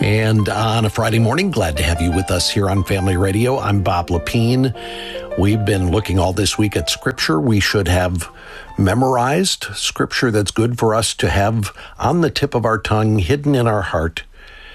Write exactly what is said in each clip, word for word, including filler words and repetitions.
And on a Friday morning, glad to have you with us here on Family Radio. I'm Bob Lepine. We've been looking all this week at Scripture we should have memorized, Scripture that's good for us to have on the tip of our tongue, hidden in our heart.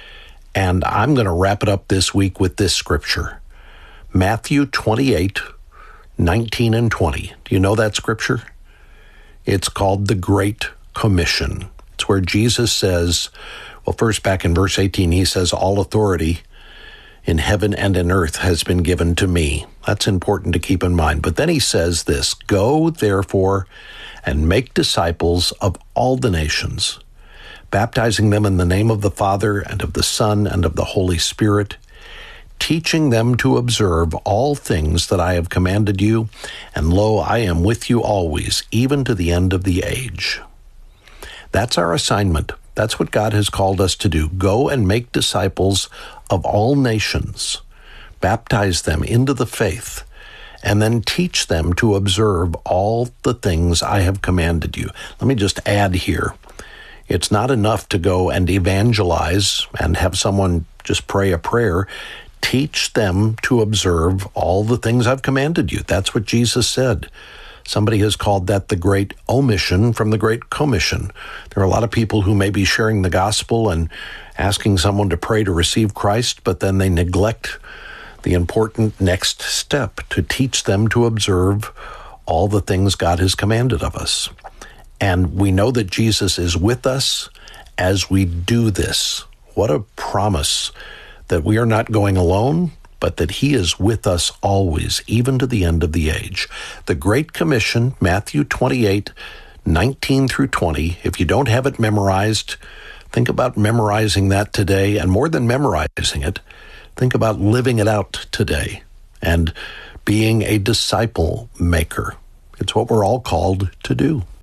And I'm going to wrap it up this week with this Scripture, Matthew twenty-eight, nineteen and twenty. Do you know that Scripture? It's called the Great Commission. It's where Jesus says, well, first back in verse eighteen, he says, all authority in heaven and in earth has been given to me. That's important to keep in mind. But then he says this, go therefore and make disciples of all the nations, baptizing them in the name of the Father and of the Son and of the Holy Spirit, teaching them to observe all things that I have commanded you. And lo, I am with you always, even to the end of the age. That's our assignment. That's what God has called us to do. Go and make disciples of all nations, baptize them into the faith, and then teach them to observe all the things I have commanded you. Let me just add here, it's not enough to go and evangelize and have someone just pray a prayer. Teach them to observe all the things I've commanded you. That's what Jesus said. Somebody has called that the great omission from the great commission. There are a lot of people who may be sharing the gospel and asking someone to pray to receive Christ, but then they neglect the important next step to teach them to observe all the things God has commanded of us. And we know that Jesus is with us as we do this. What a promise that we are not going alone, but that he is with us always, even to the end of the age. The Great Commission, Matthew twenty-eight, nineteen through twenty. If you don't have it memorized, think about memorizing that today. And more than memorizing it, think about living it out today and being a disciple maker. It's what we're all called to do.